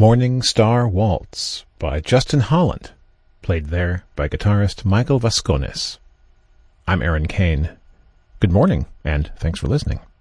Morning Star Waltz by Justin Holland, played there by guitarist Michael Vascones. I'm Aaron Kane. Good morning, and thanks for listening.